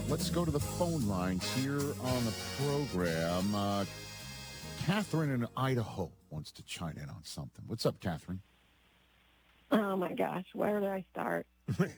Let's go to the phone lines here on the program. Catherine in Idaho wants to chime in on something. What's up, Catherine? Oh, my gosh. Where do I start?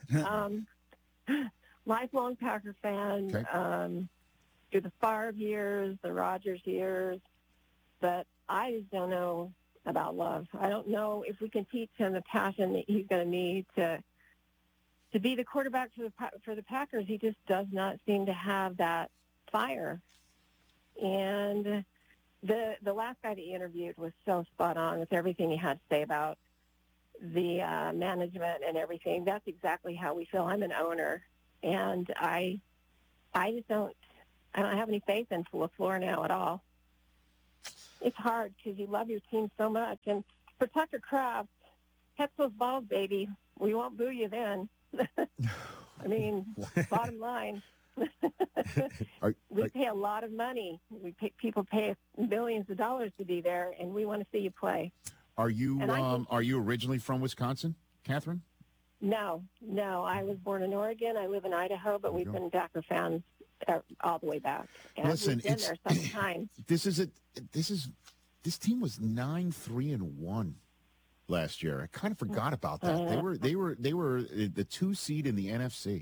Lifelong Packer fan. Okay. Through the Favre years, the Rodgers years. But I just don't know about Love. I don't know if we can teach him the passion that he's going to need to be the quarterback for the Packers. He just does not seem to have that fire. And the last guy that he interviewed was so spot on with everything he had to say about the management and everything. That's exactly how we feel. I'm an owner, and I just don't have any faith in LaFleur now at all. It's hard because you love your team so much. And for Tucker Kraft, catch those balls, baby. We won't boo you then. I mean, bottom line, we pay a lot of money. People pay millions of dollars to be there, and we want to see you play. Are you originally from Wisconsin, Catherine? No. I was born in Oregon. I live in Idaho, but we've been Packer fans all the way back. And Listen, we've been there several times. This team was 9-3-1 last year. I kind of forgot about that. They were the 2 seed in the NFC.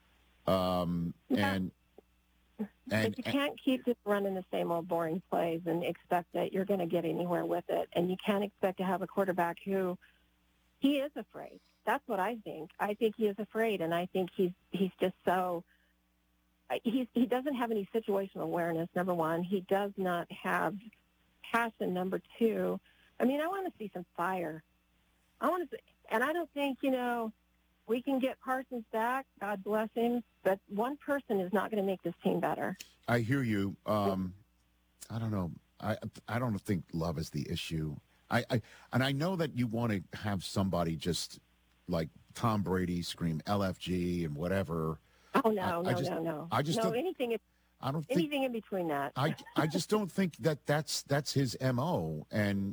And you can't keep just running the same old boring plays and expect that you're going to get anywhere with it. And you can't expect to have a quarterback who he is afraid. That's what I think. I think he is afraid, and I think he's just so he doesn't have any situational awareness. Number one, he does not have passion. Number two, I mean, I want to see some fire. And I don't think we can get Parsons back. God bless him. But one person is not going to make this team better. I hear you. I don't know. I don't think Love is the issue. And I know that you want to have somebody just like Tom Brady scream LFG and whatever. Oh no. I just don't. Anything in between that. I just don't think that's his MO. And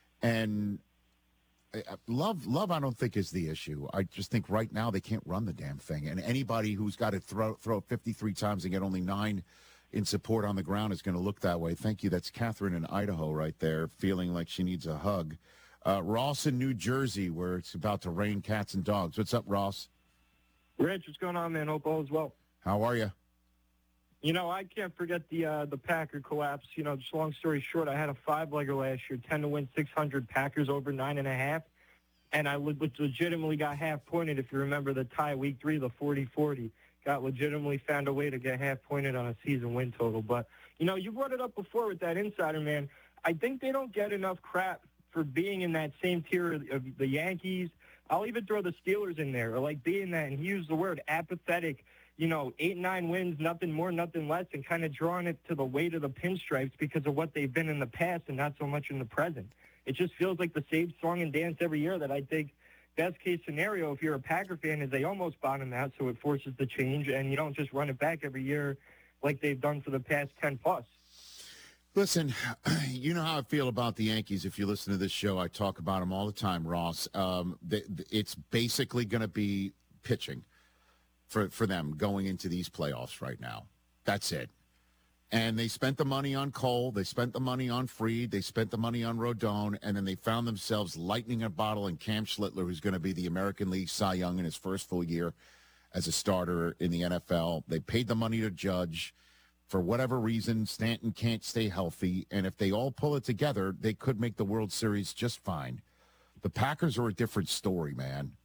Love, I don't think is the issue. I just think right now they can't run the damn thing. And anybody who's got to throw 53 times and get only 9 in support on the ground is going to look that way. Thank you. That's Catherine in Idaho right there, feeling like she needs a hug. Ross in New Jersey, where it's about to rain cats and dogs. What's up, Ross? Rich, what's going on, man? Hope all is well. How are you? I can't forget the Packer collapse. Just long story short, I had a 5-legger last year, 10 to win 600, Packers over 9.5. And I legitimately got half-pointed, if you remember the tie, week 3, the 40-40. Got legitimately found a way to get half-pointed on a season win total. But, you brought it up before with that insider, man. I think they don't get enough crap for being in that same tier of the Yankees. I'll even throw the Steelers in there, or like being that, and he used the word apathetic, 8-9 wins, nothing more, nothing less, and kind of drawing it to the weight of the pinstripes because of what they've been in the past and not so much in the present. It just feels like the same song and dance every year that I think best case scenario, if you're a Packer fan, is they almost bottom out, so it forces the change, and you don't just run it back every year like they've done for the past 10 plus. Listen, you know how I feel about the Yankees. If you listen to this show, I talk about them all the time, Ross. It's basically going to be pitching for them going into these playoffs right now. That's it. And they spent the money on Cole. They spent the money on Fried. They spent the money on Rodon. And then they found themselves lightning a bottle in Cam Schlittler, who's going to be the American League Cy Young in his first full year as a starter in the NFL. They paid the money to Judge. For whatever reason, Stanton can't stay healthy. And if they all pull it together, they could make the World Series just fine. The Packers are a different story, man.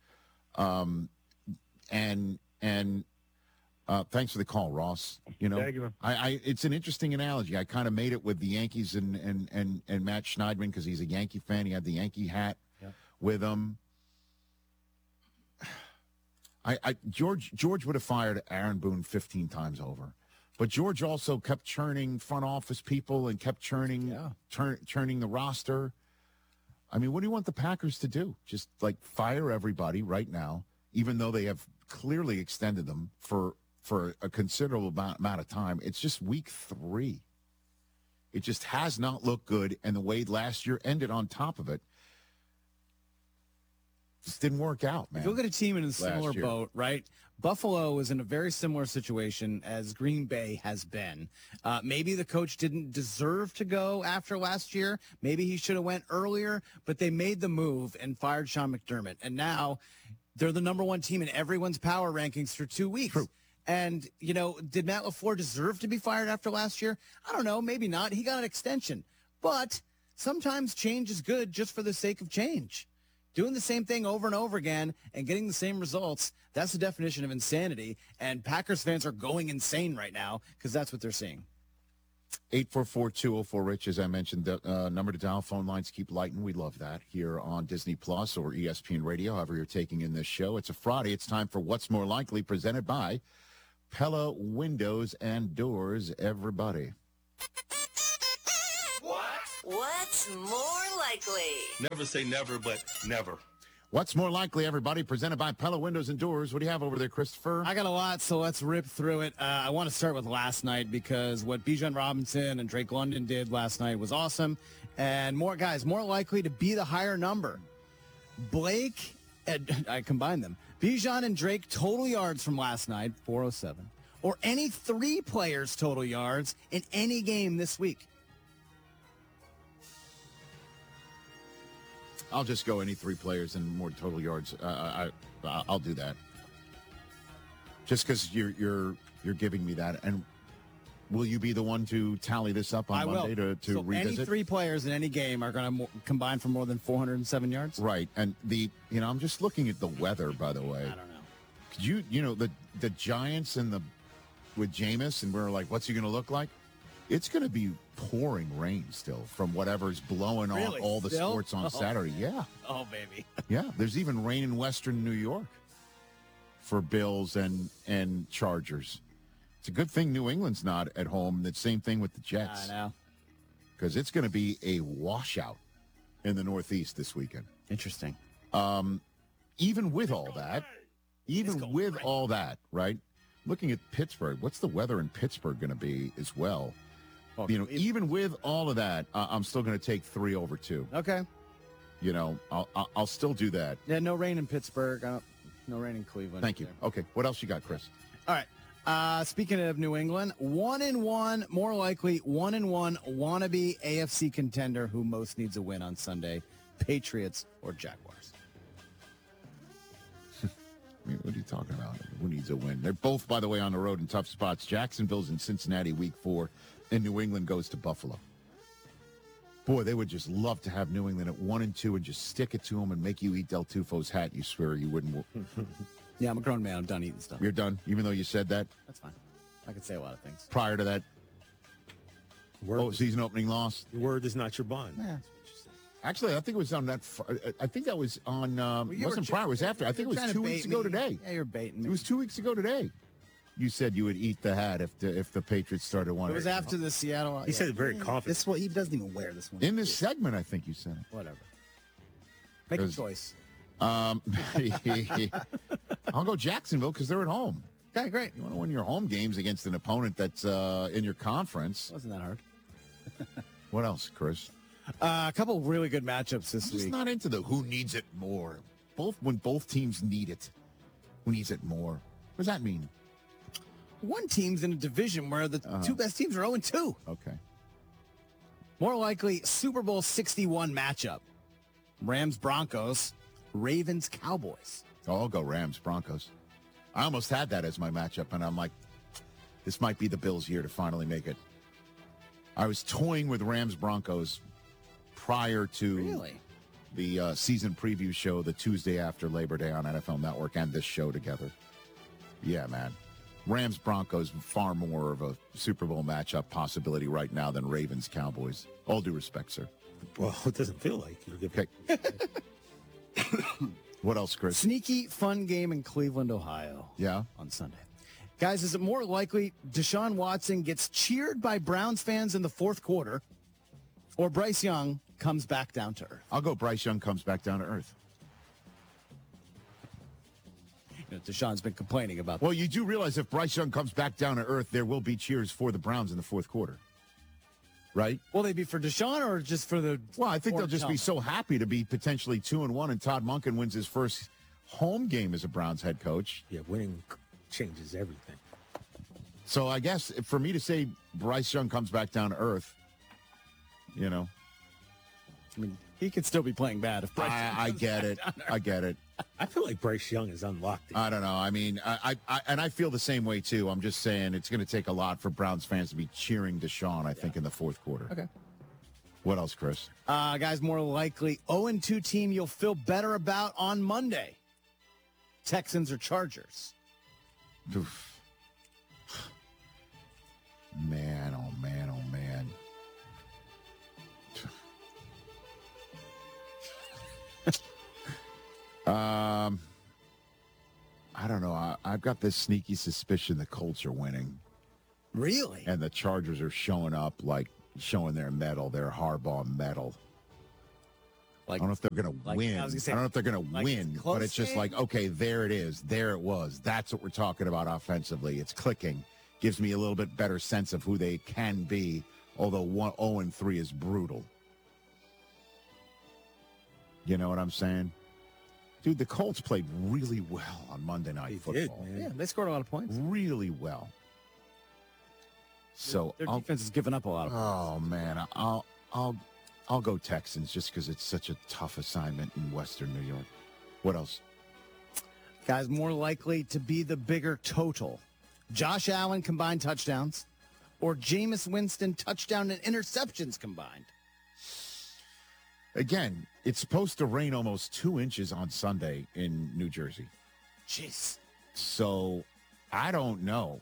Thanks for the call, Ross. Thank you. It's an interesting analogy. I kind of made it with the Yankees and Matt Schneidman because he's a Yankee fan. He had the Yankee hat with him. George would have fired Aaron Boone 15 times over. But George also kept churning front office people and kept churning the roster. I mean, what do you want the Packers to do? Just, fire everybody right now, even though they have clearly extended them for a considerable amount of time. It's just week 3. It just has not looked good, and the way last year ended on top of it. just didn't work out, man. If you look at a team in a similar year. boat, right? Buffalo is in a very similar situation as Green Bay has been. Maybe the coach didn't deserve to go after last year. Maybe he should have went earlier, but they made the move and fired Sean McDermott. And now they're the number one team in everyone's power rankings for 2 weeks. True. And, did Matt LaFleur deserve to be fired after last year? I don't know. Maybe not. He got an extension. But sometimes change is good just for the sake of change. Doing the same thing over and over again and getting the same results, that's the definition of insanity. And Packers fans are going insane right now because that's what they're seeing. 844-204-RICH, as I mentioned, the number to dial. Phone lines keep lighting. We love that here on Disney Plus or ESPN Radio, however you're taking in this show. It's a Friday. It's time for What's More Likely, presented by Pella Windows and Doors, everybody. What's more likely? Never say never, but never. What's More Likely, everybody, presented by Pella Windows and Doors. What do you have over there, Christopher? I got a lot, so let's rip through it. I want to start with last night because what Bijan Robinson and Drake London did last night was awesome. And more guys, more likely to be the higher number. Blake, I combined them. Bijan and Drake total yards from last night, 407. Or any three players' total yards in any game this week. I'll just go any three players and more total yards. I'll do that. Just because you're giving me that, and will you be the one to tally this up on Monday to so revisit? Any three players in any game are going to combine for more than 407 yards. Right, and I'm just looking at the weather. By the way, I don't know. Could the Giants and with Jameis, and we're like, what's he going to look like? It's going to be pouring rain still from whatever's blowing on Really? all the Still? sports on Saturday. Yeah. Oh, baby. Yeah. There's even rain in western New York for Bills and Chargers. It's a good thing New England's not at home. The same thing with the Jets. I know. Because it's going to be a washout in the Northeast this weekend. Interesting. Even with all that, right? Looking at Pittsburgh, what's the weather in Pittsburgh going to be as well? Even with all of that, I'm still going to take 3 over 2. Okay. I'll still do that. Yeah, no rain in Pittsburgh. No rain in Cleveland. Thank you. either. Okay, what else you got, Chris? All right. Speaking of New England, 1-1, more likely 1-1 wannabe AFC contender who most needs a win on Sunday, Patriots or Jaguars. What are you talking about? Who needs a win? They're both, by the way, on the road in tough spots. Jacksonville's in Cincinnati week 4, and New England goes to Buffalo. Boy, they would just love to have New England at 1-2 and just stick it to them and make you eat Del Tufo's hat. You swear you wouldn't. Yeah, I'm a grown man. I'm done eating stuff. You're done, even though you said that That's fine. I can say a lot of things. prior to that. Word, Season opening loss. word is not your bond. Actually, I think it was on that. I think that was on. It You were wasn't prior. It was after. I think it was trying to 2 bait weeks ago me. today. Yeah, you're baiting me. It was 2 weeks ago today. You said you would eat the hat if the Patriots started It winning. was after the Seattle. He said it very confident. This one, he doesn't even wear this one. In this segment, I think you said it. Whatever. Make a There's- choice. I'll go Jacksonville because they're at home. Okay, great. You want to win your home games against an opponent that's in your conference. Wasn't that hard? What else, Chris? A couple really good matchups this I'm just week. not into the who needs it more. When both teams need it. Who needs it more? What does that mean? One team's in a division where the two best teams are 0-2. Okay. More likely, Super Bowl 61 matchup. Rams-Broncos, Ravens-Cowboys. Oh, I'll go Rams, Broncos. I almost had that as my matchup, and I'm like, this might be the Bills' year to finally make it. I was toying with Rams, Broncos prior to Really? the season preview show the Tuesday after Labor Day on NFL Network and this show together. Yeah, man. Rams, Broncos, far more of a Super Bowl matchup possibility right now than Ravens, Cowboys. All due respect, sir. Well, it doesn't feel like you're giving. Okay. What else, Chris? Sneaky fun game in Cleveland, Ohio Yeah? on Sunday. Guys, is it more likely Deshaun Watson gets cheered by Browns fans in the fourth quarter or Bryce Young comes back down to earth? I'll go Bryce Young comes back down to earth. Deshaun's been complaining about Well, you do realize if Bryce Young comes back down to earth, there will be cheers for the Browns in the fourth quarter. right? Will they be for Deshaun or just for the? Well, I think or they'll just be Tom? so happy to be potentially 2-1, and Todd Monken wins his first home game as a Browns head coach. Yeah, winning changes everything. So I guess for me to say Bryce Young comes back down to earth, you know, I mean, he could still be playing bad if Bryce. I get it. I get it. I feel like Bryce Young is unlocked. I don't know. I mean, I feel the same way too. I'm just saying it's going to take a lot for Browns fans to be cheering Deshaun, I think, in the fourth quarter. Okay. What else, Chris? Guys, more likely 0-2 team you'll feel better about on Monday. Texans or Chargers? Oof. Man, oh man, oh man. I don't know. I've got this sneaky suspicion the Colts are winning, Really? and the Chargers are showing up, like showing their mettle, their Harbaugh mettle. I Like, don't know if they're going to like- win. I was gonna say, I don't know if they're going to like it's win, close but it's just game? like, okay, there it is. There it was. That's what we're talking about offensively. It's clicking. Gives me a little bit better sense of who they can be, although 0-3 is brutal. You know what I'm saying? Dude, the Colts played really well on Monday Night They did, Football. man. yeah, they scored a lot of points. Really well. So Their I'll, defense has given up a lot of points. oh man, I'll go Texans just because it's such a tough assignment in Western New York. What else? Guys, more likely to be the bigger total. Josh Allen combined touchdowns or Jameis Winston touchdown and interceptions combined. Again, it's supposed to rain almost 2 inches on Sunday in New Jersey. Jeez. So I don't know.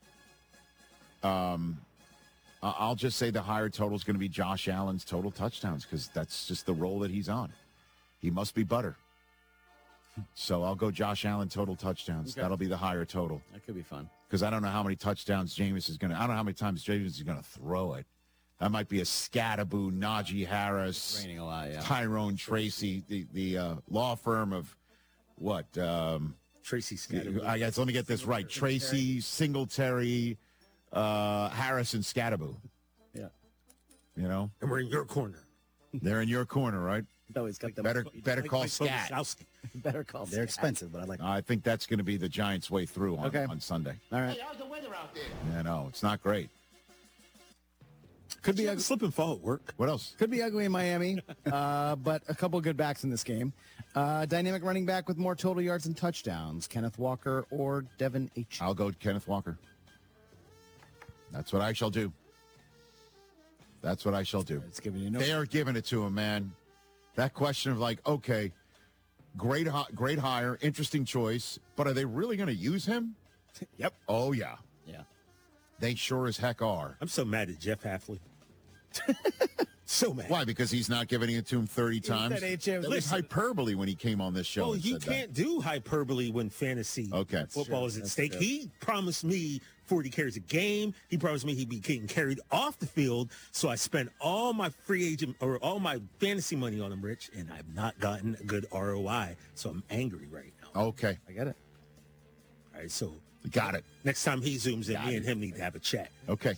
I'll just say the higher total is going to be Josh Allen's total touchdowns because that's just the role that he's on. He must be butter. So I'll go Josh Allen total touchdowns. Okay. That'll be the higher total That could be fun. because I don't know how many touchdowns Jameis is going to. I don't know how many times Jameis is going to throw it. That might be a Scattaboo, Najee Harris, Raining a lot, yeah. Tyrone Tracy, the law firm of what? Tracy Scott. I guess let me get this right. Tracy, Singletary, Harris, and Scattaboo. Yeah. You know, And we're in your corner. they're in your corner, right? No, he's got the Better call Scat. better call. They're expensive, but I like. I think that's going to be the Giants' way through on, Okay. on Sunday. All right. Yeah, no, it's not great. Could be Did you ugly. slip and fall at work? What else? Could be ugly in Miami, but a couple good backs in this game. Dynamic running back with more total yards and touchdowns. Kenneth Walker or Devin H. I'll go Kenneth Walker. That's what I shall do. That's what I shall do. It's giving you no. They are giving it to him, man. That question of like, okay, great hire, interesting choice, but are they really going to use him? Yep. Oh, yeah. Yeah. They sure as heck are. I'm so mad at Jeff Hafley. So mad. Why? Because he's not giving it to him 30 times? said HM. That was Listen. hyperbole when he came on this show. Well, and you said that. can't do hyperbole when fantasy Okay. football is at stake. He promised me 40 carries a game. He promised me he'd be getting carried off the field. So I spent all my free agent or all my fantasy money on him, Rich, and I've not gotten a good ROI. So I'm angry right now. Okay. I get it. All right, so Got it. next time he zooms in, me and him need to have a chat. Okay.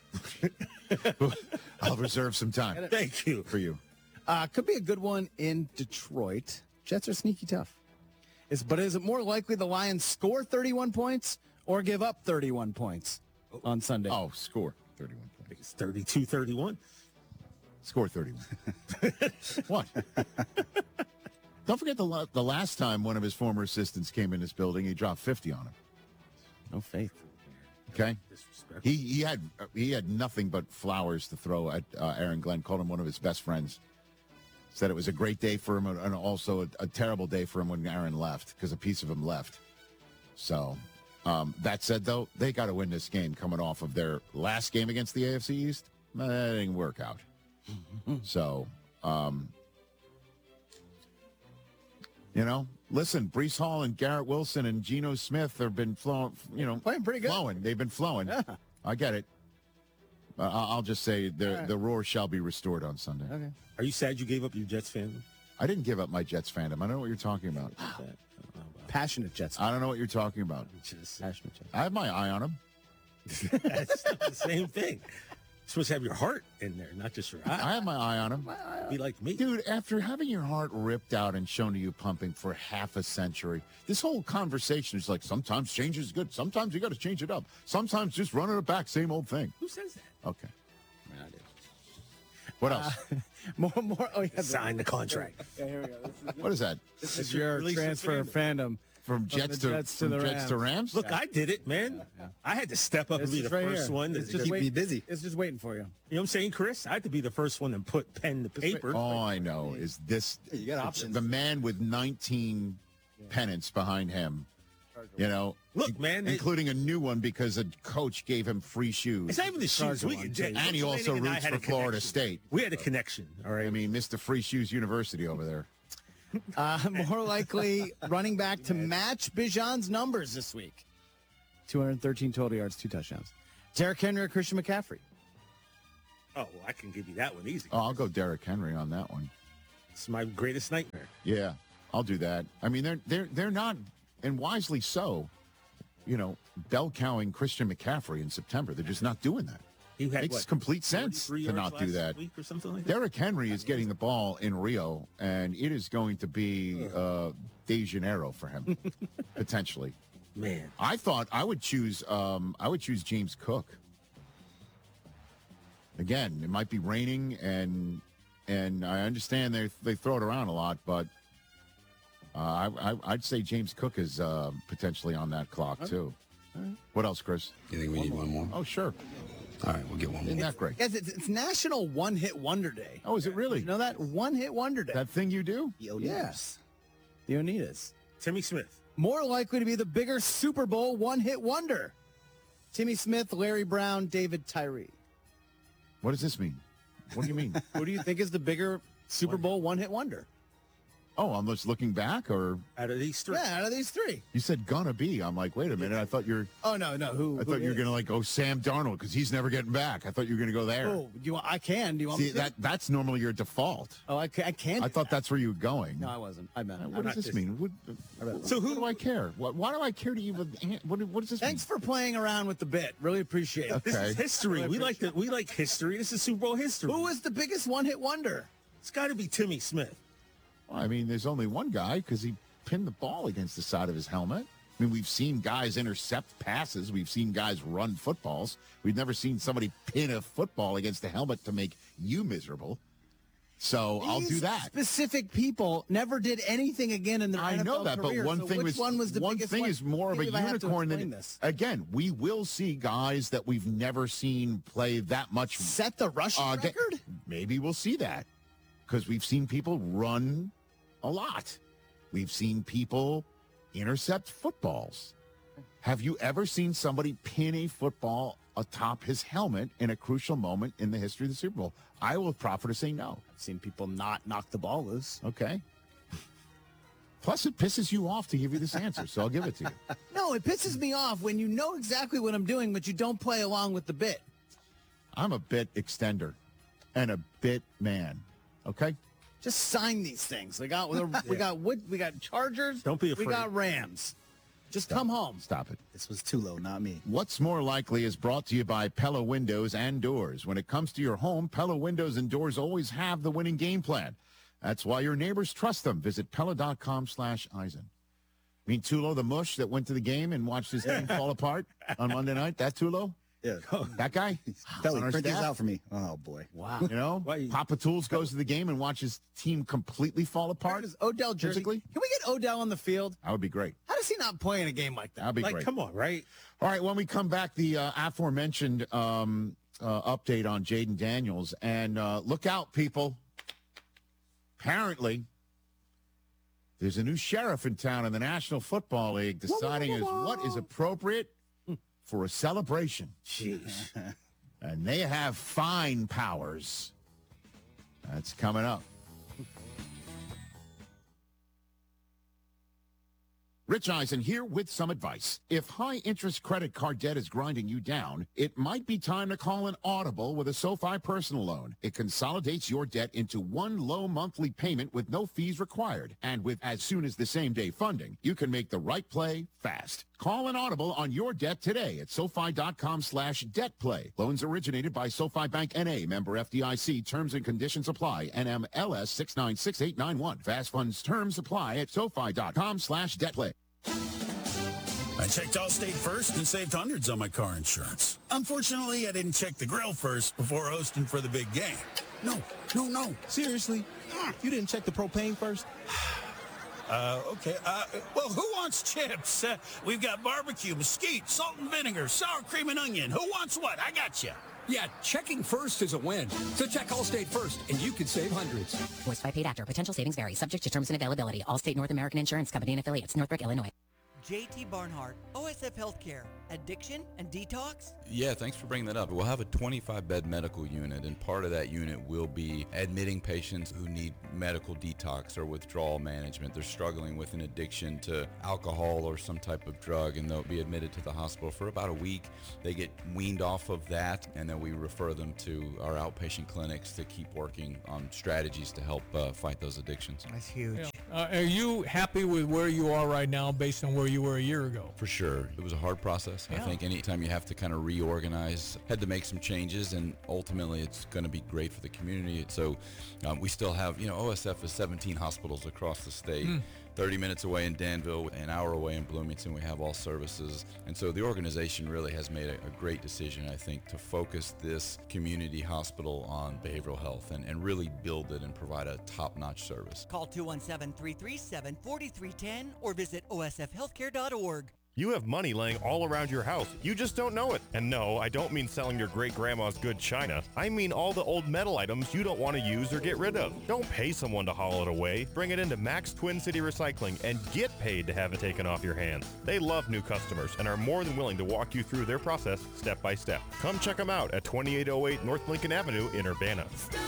I'll reserve some time Thank you. for you. Could be a good one in Detroit. Jets are sneaky tough. But is it more likely the Lions score 31 points or give up 31 points on Sunday? Oh, score 31 points. It's 32-31. Score 31. What? Don't forget the last time one of his former assistants came in this building, he dropped 50 on him. No faith. Okay? Disrespectful. He had nothing but flowers to throw at Aaron Glenn, called him one of his best friends. Said it was a great day for him and also a terrible day for him when Aaron left because a piece of him left. So, that said, though, they got to win this game coming off of their last game against the AFC East. That didn't work out. So, you know, listen, Brees Hall and Garrett Wilson and Geno Smith have been flowing, Playing pretty good. flowing. They've been flowing. I get it. I'll just say the roar shall be restored on Sunday. Okay. Are you sad you gave up your Jets fan? I didn't give up my Jets fandom. I know what you're talking about. Passionate Jets. I don't know what you're talking about. Just, Passionate Jets. I have my eye on him. that's not the same thing. supposed to have your heart in there, not just your eye. I have my eye on him. Be like me. Dude, after having your heart ripped out and shown to you pumping for half a century, this whole conversation is like, sometimes change is good. Sometimes you got to change it up. Sometimes just running it back, same old thing. Who says that? Okay. What else? More. Oh, yeah. Sign the contract. Yeah, here we go. What is that? This is your Release the transfer of fandom. From the Jets Jets to from the Jets to Rams? Look, I did it, man. I had to step up and be the right first here. one. It's To, just you wait- be busy. It's just waiting for you. know what I'm saying, Chris? I had to be the first one to put pen to paper. All I know is this. You got options. The man with 19 pennants behind him, you know. Look, man, including a new one because a coach gave him free shoes. It's not even the shoes. And he also roots for Florida State. We had a connection, all right? I mean, Mr. Free Shoes University over there. More likely running back to match Bijan's numbers this week. 213 total yards, 2 touchdowns. Derrick Henry or Christian McCaffrey? Oh, well, I can give you that one easy. Oh, I'll go Derrick Henry on that one. It's my greatest nightmare. Yeah, I'll do that. I mean, they're not, and wisely so, you know, bell cowing Christian McCaffrey in September. They're just not doing that. He had, Makes what, complete sense 43 to yards not do last that. week or something like that? Derrick Henry is getting the ball in Rio, and it is going to be De Janeiro for him, potentially. Man. I thought I would choose James Cook. Again, it might be raining, and I understand they throw it around a lot, but I'd say James Cook is potentially on that clock too. What else, Chris? You think we need one more? Oh, sure. All right, we'll get one Isn't more. that great? Guys, it's National One Hit Wonder Day. Oh, is it really? You know that? One Hit Wonder Day. That thing you do? Yes. The Onetas. Timmy Smith. More likely to be the bigger Super Bowl one-hit wonder. Timmy Smith, Larry Brown, David Tyree. What does this mean? What do you mean? Who do you think is the bigger Super Bowl one-hit wonder? Oh, I'm just looking back, or Out of these three. Yeah, out of these three. you said gonna be. I'm like, wait a minute. I thought you're. Oh, no. Who? I thought you were gonna like go Sam Darnold because he's never getting back. I thought you were gonna go there. Oh, I can. Do you want See, me to? that's normally your default. Oh, I can. I thought that's where you were going. No, I wasn't. I meant. What does this mean? So Who do I care? Why do I care to even? What does this Thanks for playing around with the bit. Really appreciate it. This Okay. is history. We like history. This is Super Bowl history. Who was the biggest one-hit wonder? It's got to be Timmy Smith. Well, I mean, there's only one guy because he pinned the ball against the side of his helmet. I mean, we've seen guys intercept passes. We've seen guys run footballs. We've never seen somebody pin a football against the helmet to make you miserable. So I'll do These that. Specific people never did anything again in their I NFL know that, career, but one so thing which one was the one biggest thing one? is more of a Maybe I have to unicorn explain than this. again. We will see guys that we've never seen play that much. Set the rushing Ga- record? Maybe we'll see that because we've seen people run a lot. We've seen people intercept footballs. Have you ever seen somebody pin a football atop his helmet in a crucial moment in the history of the Super Bowl? I will proffer to say no. I've seen people not knock the ball loose. Okay. Plus, it pisses you off to give you this answer, so I'll give it to you. No, it pisses me off when you know exactly what I'm doing, but you don't play along with the bit. I'm a bit extender and a bit man. Okay? Just sign these things. We got Chargers. Don't be We afraid. got Rams. Just come home. Stop it. This was too low, not me. What's More Likely is brought to you by Pella Windows and Doors. When it comes to your home, Pella Windows and Doors always have the winning game plan. That's why your neighbors trust them. Visit Pella.com/Eisen. I mean, Tulo the mush that went to the game and watched his team fall apart on Monday night? That Tulo? Yeah. That guy? Pelly, On our print these staff? out for me. Oh, boy. Wow. You know? Why- Papa Tools goes to the game and watches team completely fall Where apart. does Odell jersey? Physically? Can we get Odell on the field? That would be great. How does he not play in a game like that? That would be Like, great. come on, right? All right, when we come back, the aforementioned update on Jaden Daniels. And look out, people. Apparently, there's a new sheriff in town in the National Football League deciding is what is appropriate for a celebration. Jeez. And they have fine powers. That's coming up. Rich Eisen here with some advice. If high-interest credit card debt is grinding you down, it might be time to call an Audible with a SoFi personal loan. It consolidates your debt into one low monthly payment with no fees required. And with as soon as the same day funding, you can make the right play fast. Call an audible on your debt today at SoFi.com/debtplay. Loans originated by SoFi Bank N.A., member FDIC. Terms and conditions apply. NMLS 696891. Fast funds terms apply at SoFi.com/debtplay. I checked Allstate first and saved hundreds on my car insurance. Unfortunately, I didn't check the grill first before hosting for the big game. No. Seriously? You didn't check the propane first? Okay. Well, who wants chips? We've got barbecue, mesquite, salt and vinegar, sour cream and onion. Who wants what? I got you. Yeah, checking first is a win. So check Allstate first, and you could save hundreds. Voiced by paid actor. Potential savings vary. Subject to terms and availability. Allstate North American Insurance Company and affiliates. Northbrook, Illinois. JT Barnhart, OSF Healthcare, addiction and detox? Yeah, thanks for bringing that up. We'll have a 25-bed medical unit, and part of that unit will be admitting patients who need medical detox or withdrawal management. They're struggling with an addiction to alcohol or some type of drug, and they'll be admitted to the hospital for about a week. They get weaned off of that, and then we refer them to our outpatient clinics to keep working on strategies to help fight those addictions. That's huge. Yeah. Are you happy with where you are right now based on where you were a year ago? For sure. It was a hard process. Yeah. I think anytime you have to kind of reorganize, had to make some changes, and ultimately it's going to be great for the community. So we still have, OSF is 17 hospitals across the state. 30 minutes away in Danville, an hour away in Bloomington, we have all services. And so the organization really has made a great decision, I think, to focus this community hospital on behavioral health and really build it and provide a top-notch service. Call 217-337-4310 or visit osfhealthcare.org. You have money laying all around your house. You just don't know it. And no, I don't mean selling your great-grandma's good china. I mean all the old metal items you don't want to use or get rid of. Don't pay someone to haul it away. Bring it into Max Twin City Recycling and get paid to have it taken off your hands. They love new customers and are more than willing to walk you through their process step by step. Come check them out at 2808 North Lincoln Avenue in Urbana.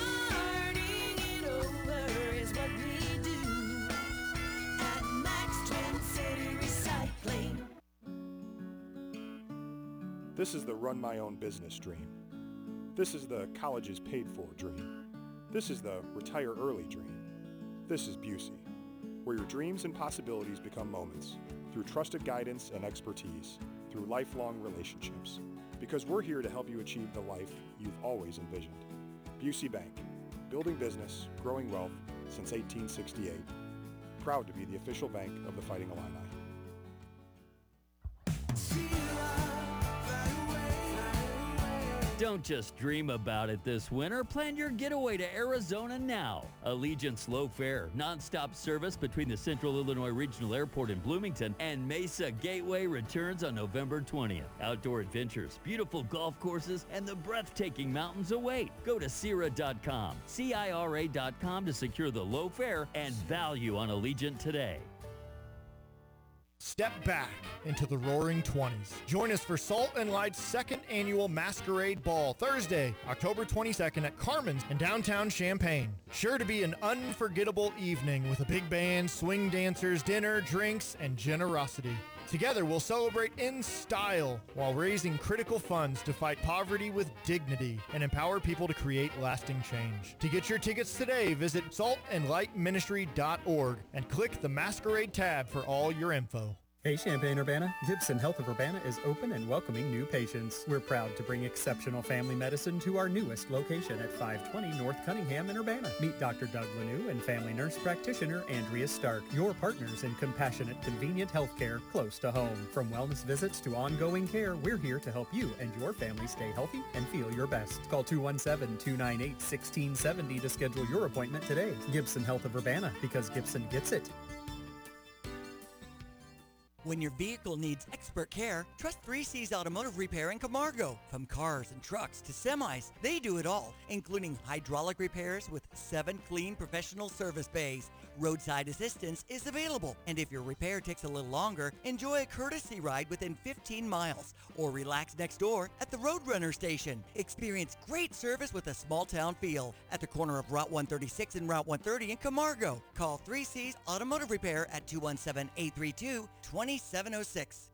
This is the run my own business dream. This is the college is paid for dream. This is the retire early dream. This is Busey, where your dreams and possibilities become moments through trusted guidance and expertise, through lifelong relationships. Because we're here to help you achieve the life you've always envisioned. Busey Bank, building business, growing wealth since 1868. Proud to be the official bank of the Fighting Illini. Don't just dream about it this winter. Plan your getaway to Arizona now. Allegiant Slow Fare, nonstop service between the Central Illinois Regional Airport in Bloomington and Mesa Gateway returns on November 20th. Outdoor adventures, beautiful golf courses, and the breathtaking mountains await. Go to Cira.com, CIRA.com to secure the low fare and value on Allegiant today. Step back into the roaring 20s. Join us for Salt and Light's second annual Masquerade Ball, Thursday, October 22nd at Carmen's in downtown Champaign. Sure to be an unforgettable evening with a big band, swing dancers, dinner, drinks, and generosity. Together, we'll celebrate in style while raising critical funds to fight poverty with dignity and empower people to create lasting change. To get your tickets today, visit saltandlightministry.org and click the Masquerade tab for all your info. Hey Champaign-Urbana, Gibson Health of Urbana is open and welcoming new patients. We're proud to bring exceptional family medicine to our newest location at 520 North Cunningham in Urbana. Meet Dr. Doug Lanou and family nurse practitioner Andrea Stark, your partners in compassionate, convenient healthcare close to home. From wellness visits to ongoing care, we're here to help you and your family stay healthy and feel your best. Call 217-298-1670 to schedule your appointment today. Gibson Health of Urbana, because Gibson gets it. When your vehicle needs expert care, trust 3C's Automotive Repair in Camargo. From cars and trucks to semis, they do it all, including hydraulic repairs with 7 clean professional service bays. Roadside assistance is available, and if your repair takes a little longer, enjoy a courtesy ride within 15 miles or relax next door at the Roadrunner station. Experience great service with a small town feel at the corner of Route 136 and Route 130 in Camargo. Call 3C's Automotive Repair at 217-832-2706.